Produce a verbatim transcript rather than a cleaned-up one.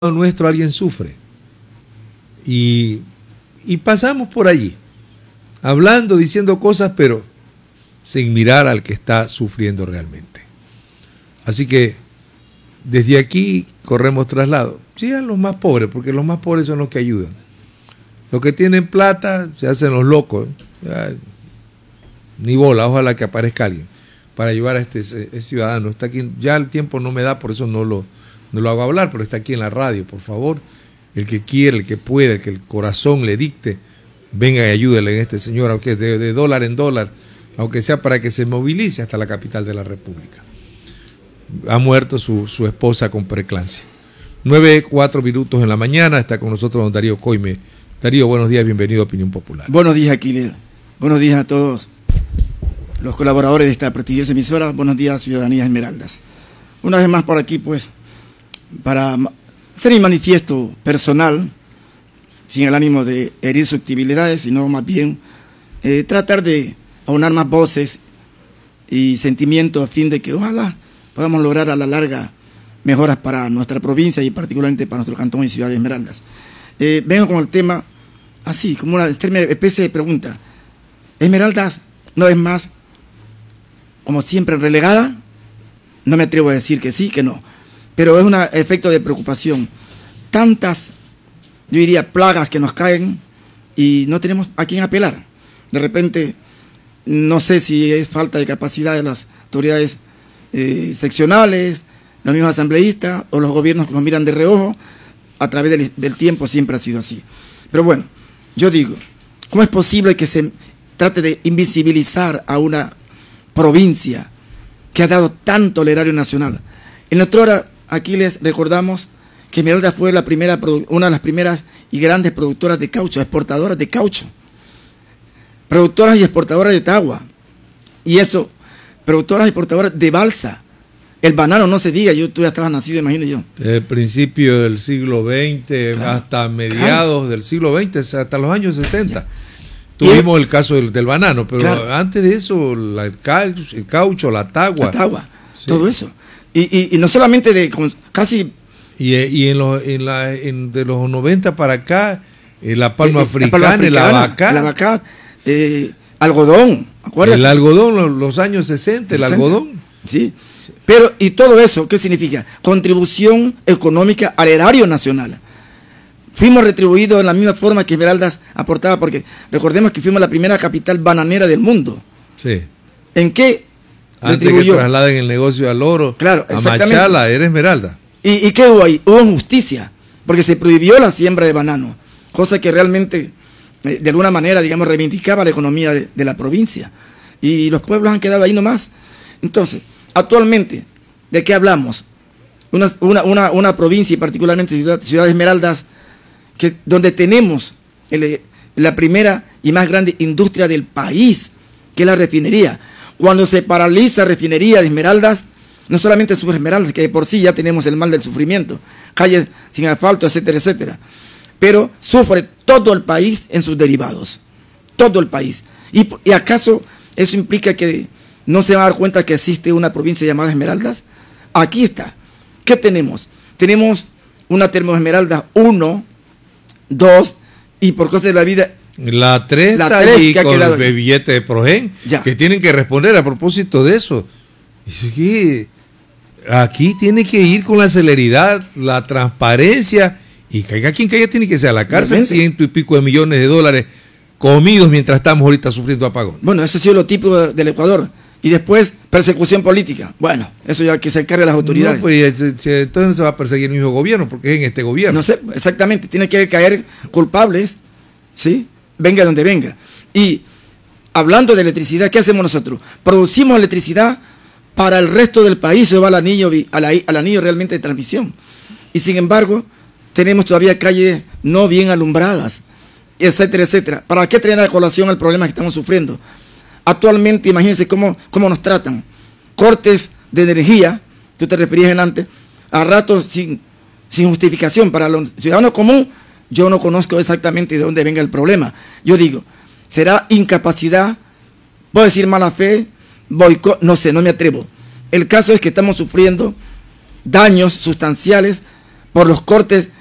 nuestro alguien sufre y, y pasamos por allí hablando, diciendo cosas, pero sin mirar al que está sufriendo realmente. Así que desde aquí corremos traslado, sí, a los más pobres, porque los más pobres son los que ayudan. Los que tienen plata se hacen los locos, ya, ni bola, ojalá que aparezca alguien para ayudar a este, este ciudadano. Está aquí, ya el tiempo no me da, por eso no lo No lo hago hablar, pero está aquí en la radio, por favor. El que quiera, el que pueda, el que el corazón le dicte, venga y ayúdele a este señor, aunque de, de dólar en dólar, aunque sea para que se movilice hasta la capital de la República. Ha muerto su, su esposa con preeclampsia. Nueve, cuatro minutos en la mañana, está con nosotros don Darío Coime. Darío, buenos días, bienvenido a Opinión Popular. Buenos días, Aquiles. Buenos días a todos los colaboradores de esta prestigiosa emisora. Buenos días, ciudadanía Esmeraldas. Una vez más por aquí, pues, para hacer mi manifiesto personal, sin el ánimo de herir susceptibilidades, sino más bien eh, tratar de aunar más voces y sentimientos a fin de que ojalá podamos lograr a la larga mejoras para nuestra provincia y particularmente para nuestro cantón y ciudad de Esmeraldas. Eh, vengo con el tema así, como una especie de pregunta. ¿Esmeraldas no es más, como siempre, relegada? No me atrevo a decir que sí, que no. Pero es un efecto de preocupación. Tantas, yo diría, plagas que nos caen y no tenemos a quién apelar. De repente, no sé si es falta de capacidad de las autoridades eh, seccionales, los mismos asambleístas o los gobiernos que nos miran de reojo. A través del, del tiempo siempre ha sido así. Pero bueno, yo digo, ¿cómo es posible que se trate de invisibilizar a una provincia que ha dado tanto al erario nacional? En nuestra hora, aquí les recordamos que Esmeraldas fue la primera, una de las primeras y grandes productoras de caucho, exportadoras de caucho, productoras y exportadoras de tagua, y eso, productoras y exportadoras de balsa. El banano no se diga, yo tú ya estabas nacido, imagino yo. El principio del siglo veinte, claro, hasta mediados claro. del siglo veinte, hasta los años sesenta. Ya. Tuvimos el, el caso del, del banano, pero claro. antes de eso, la, el, caucho, el caucho, la tagua. La tagua, sí. Todo eso. Y, y, y no solamente de casi... Y, y en, los, en, la, en de los noventa para acá, eh, la palma eh, africana, la vaca. La vaca, eh, algodón, acuérdate. El algodón, los, los años sesenta, el sesenta. Algodón. Sí. sí, pero ¿y todo eso qué significa? Contribución económica al erario nacional. Fuimos retribuidos en la misma forma que Esmeraldas aportaba, porque recordemos que fuimos la primera capital bananera del mundo. Sí. ¿En qué? Antes retribuyó. Que trasladen el negocio al oro, claro, a Machala, era Esmeralda. ¿Y, ¿Y qué hubo ahí? Hubo injusticia, porque se prohibió la siembra de banano, cosa que realmente, eh, de alguna manera, digamos, reivindicaba la economía de, de la provincia. Y los pueblos han quedado ahí nomás. Entonces, actualmente, ¿de qué hablamos? Una, una, una, una provincia, y particularmente Ciudad, ciudad de Esmeraldas, que, donde tenemos el, la primera y más grande industria del país, que es la refinería. Cuando se paraliza refinería de Esmeraldas, no solamente Super Esmeraldas, que de por sí ya tenemos el mal del sufrimiento, calles sin asfalto, etcétera, etcétera, pero sufre todo el país en sus derivados, todo el país. ¿Y, y acaso eso implica que no se van a dar cuenta que existe una provincia llamada Esmeraldas? Aquí está. ¿Qué tenemos? Tenemos una Termoesmeraldas uno, dos, y por cosas de la vida... La tres está allí con el billete de Progen, ya. Que tienen que responder a propósito de eso. Y aquí tiene que ir con la celeridad, la transparencia, y caiga quien caiga tiene que ser a la cárcel, ciento y pico de millones de dólares comidos mientras estamos ahorita sufriendo apagón. Bueno, eso ha sido lo típico del Ecuador. Y después, persecución política. Bueno, eso ya que se encargue las autoridades. No, pues entonces se va a perseguir el mismo gobierno, porque es en este gobierno. No sé, exactamente, tiene que caer culpables, ¿sí? Venga donde venga. Y hablando de electricidad, ¿qué hacemos nosotros? Producimos electricidad para el resto del país, se va al anillo, al, al anillo realmente de transmisión. Y sin embargo, tenemos todavía calles no bien alumbradas, etcétera, etcétera. ¿Para qué traer a colación el problema que estamos sufriendo? Actualmente, imagínense cómo, cómo nos tratan. Cortes de energía, tú te referías en antes, a ratos sin, sin justificación. Para los ciudadanos comunes, yo no conozco exactamente de dónde venga el problema. Yo digo, ¿será incapacidad? ¿Puedo decir mala fe? Boicot, no sé, no me atrevo. El caso es que estamos sufriendo daños sustanciales por los cortes